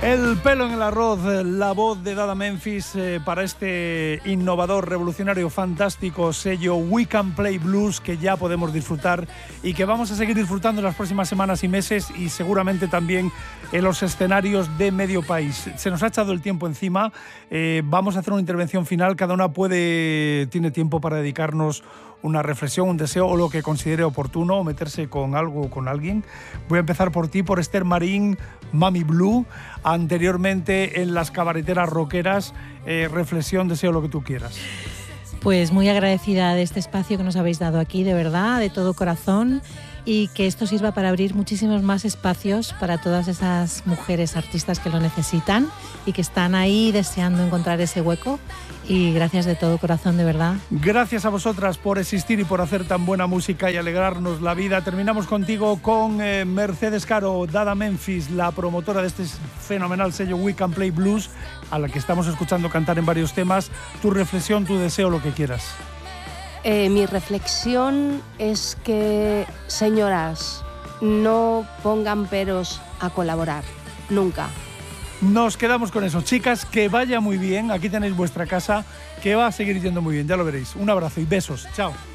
El pelo en el arroz, la voz de Dada Memphis para este innovador, revolucionario, fantástico sello We Can Play Blues que ya podemos disfrutar y que vamos a seguir disfrutando en las próximas semanas y meses y seguramente también en los escenarios de medio país. Se nos ha echado el tiempo encima, vamos a hacer una intervención final, cada una tiene tiempo para dedicarnos una reflexión, un deseo o lo que considere oportuno o meterse con algo o con alguien. Voy a empezar por ti, por Esther Marín, Mami Blue. Anteriormente en las cabareteras rockeras, reflexión, deseo, lo que tú quieras. Pues muy agradecida de este espacio que nos habéis dado aquí, de verdad, de todo corazón, y que esto sirva para abrir muchísimos más espacios para todas esas mujeres artistas que lo necesitan y que están ahí deseando encontrar ese hueco. Y gracias de todo corazón, de verdad. Gracias a vosotras por existir y por hacer tan buena música y alegrarnos la vida. Terminamos contigo con Mercedes Caro, Dada Memphis, la promotora de este fenomenal sello We Can Play Blues, a la que estamos escuchando cantar en varios temas. Tu reflexión, tu deseo, lo que quieras. Mi reflexión es que, señoras, no pongan peros a colaborar, nunca. Nos quedamos con eso. Chicas, que vaya muy bien. Aquí tenéis vuestra casa, que va a seguir yendo muy bien, ya lo veréis. Un abrazo y besos. Chao.